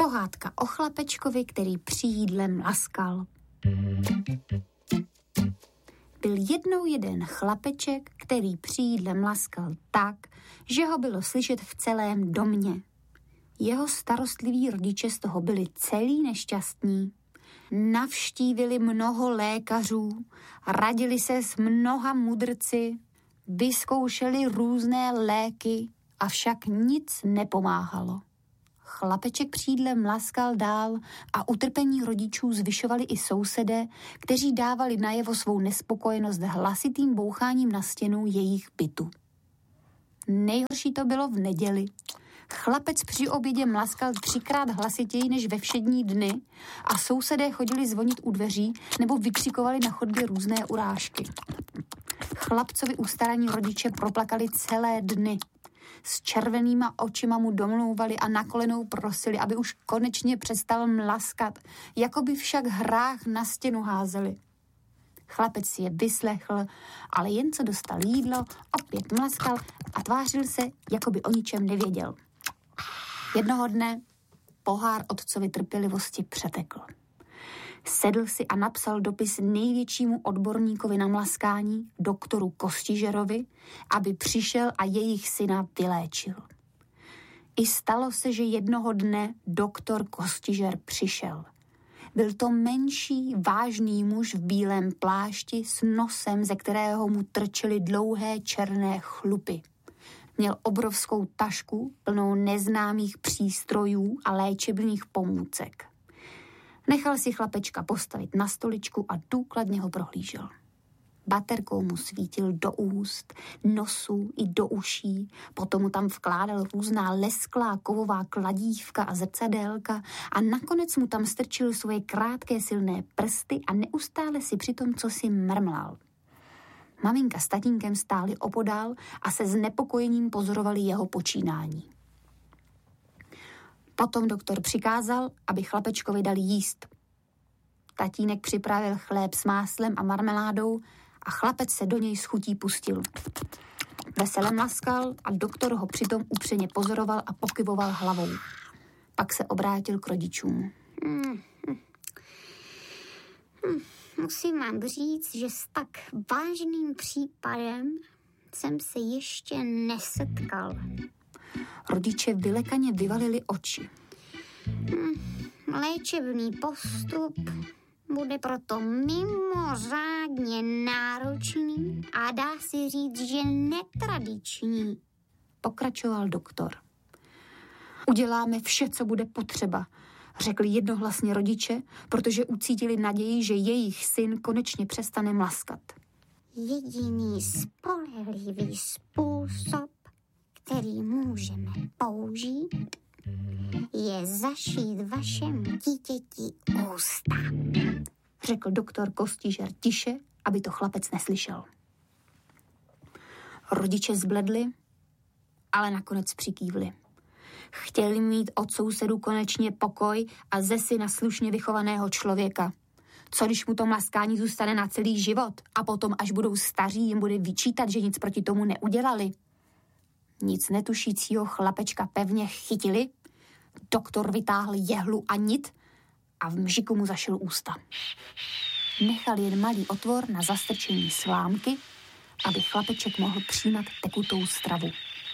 Pohádka o chlapečkovi, který při jídle mlaskal. Byl jednou jeden chlapeček, který při jídle mlaskal tak, že ho bylo slyšet v celém domě. Jeho starostliví rodiče z toho byli celý nešťastní. Navštívili mnoho lékařů, radili se s mnoha mudrci, vyzkoušeli různé léky, avšak nic nepomáhalo. Chlapeček při jídle mlaskal dál a utrpení rodičů zvyšovali i sousedé, kteří dávali najevo svou nespokojenost hlasitým boucháním na stěnu jejich bytu. Nejhorší to bylo v neděli. Chlapec při obědě mlaskal 3krát hlasitěji než ve všední dny a sousedé chodili zvonit u dveří nebo vykřikovali na chodbě různé urážky. Chlapcovi ustaraní rodiče proplakali celé dny. S červenýma očima mu domlouvali a na kolenou prosili, aby už konečně přestal mlaskat, jako by však hrách na stěnu házeli. Chlapec si je vyslechl, ale jen co dostal jídlo, opět mlaskal a tvářil se, jako by o ničem nevěděl. Jednoho dne pohár otcovi trpělivosti přetekl. Sedl si a napsal dopis největšímu odborníkovi na mlaskání, doktoru Kostižerovi, aby přišel a jejich syna vyléčil. I stalo se, že jednoho dne doktor Kostižer přišel. Byl to menší, vážný muž v bílém plášti s nosem, ze kterého mu trčely dlouhé černé chlupy. Měl obrovskou tašku plnou neznámých přístrojů a léčebných pomůcek. Nechal si chlapečka postavit na stoličku a důkladně ho prohlížel. Baterkou mu svítil do úst, nosu i do uší, potom mu tam vkládal různá lesklá kovová kladívka a zrcadélka a nakonec mu tam strčil svoje krátké silné prsty a neustále si přitom cosi mrmlal. Maminka s tatínkem stáli opodál a se znepokojením pozorovali jeho počínání. Potom doktor přikázal, aby chlapečkovi dali jíst. Tatínek připravil chléb s máslem a marmeládou a chlapec se do něj s chutí pustil. Vesele mlaskal a doktor ho přitom upřeně pozoroval a pokyvoval hlavou. Pak se obrátil k rodičům. Musím vám říct, že s tak vážným případem jsem se ještě nesetkal. Rodiče vylekaně vyvalili oči. Léčebný postup bude proto mimořádně náročný a dá se říct, že netradiční. Pokračoval doktor. Uděláme vše, co bude potřeba, řekli jednohlasně rodiče, protože ucítili naději, že jejich syn konečně přestane mlaskat. Jediný spolehlivý způsob, který můžeme použít, je zašít vašemu dítěti ústa, řekl doktor Kostižer tiše, aby to chlapec neslyšel. Rodiče zbledli, ale nakonec přikývli. Chtěli mít od sousedů konečně pokoj a ze syna slušně vychovaného člověka. Co když mu to mlaskání zůstane na celý život a potom, až budou staří, jim bude vyčítat, že nic proti tomu neudělali? Nic netušícího chlapečka pevně chytili, doktor vytáhl jehlu a nit a v mžiku mu zašil ústa. Nechal jen malý otvor na zastrčení slámky, aby chlapeček mohl přijímat tekutou stravu.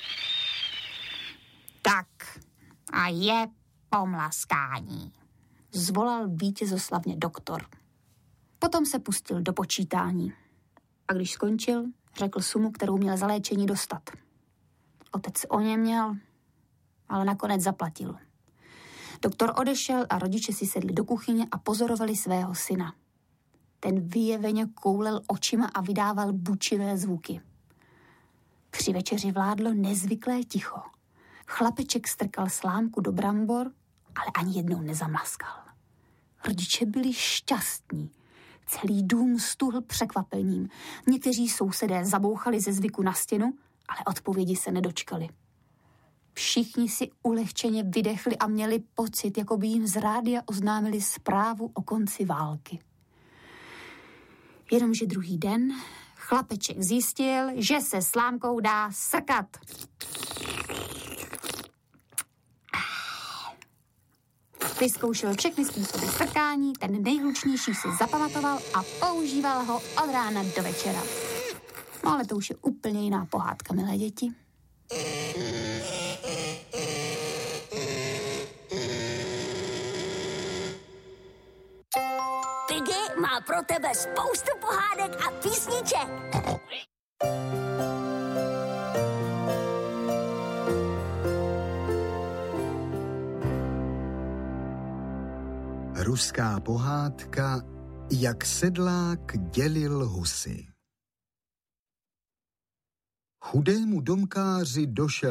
Tak a je pomlaskání, zvolal vítězoslavně doktor. Potom se pustil do počítání. A když skončil, řekl sumu, kterou měl za léčení dostat. Otec o ně měl, ale nakonec zaplatil. Doktor odešel a rodiče si sedli do kuchyně a pozorovali svého syna. Ten vyjeveně koulel očima a vydával bučivé zvuky. Při večeři vládlo nezvyklé ticho. Chlapeček strkal slámku do brambor, ale ani jednou nezamlaskal. Rodiče byli šťastní. Celý dům stuhl překvapením. Někteří sousedé zabouchali ze zvyku na stěnu, ale odpovědi se nedočkali. Všichni si ulehčeně vydechli a měli pocit, jako by jim z rádia oznámili zprávu o konci války. Jenomže druhý den chlapeček zjistil, že se slámkou dá srkat. Vyzkoušel všechny způsoby strkání, ten nejhlučnější si zapamatoval a používal ho od rána do večera. No ale to už je úplně jiná pohádka, milé děti. Piggy má pro tebe spoustu pohádek a písniček. Ruská pohádka, jak sedlák dělil husy. Chudému domkáři došel